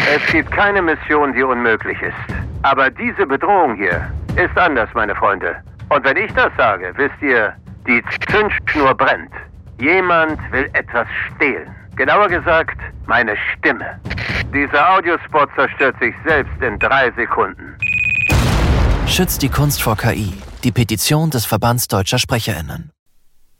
Es gibt keine Mission, die unmöglich ist. Aber diese Bedrohung hier ist anders, meine Freunde. Und wenn ich das sage, wisst ihr, die Zündschnur brennt. Jemand will etwas stehlen. Genauer gesagt, meine Stimme. Dieser Audiospot zerstört sich selbst in 3 Sekunden. Schützt die Kunst vor KI. Die Petition des Verbands Deutscher SprecherInnen.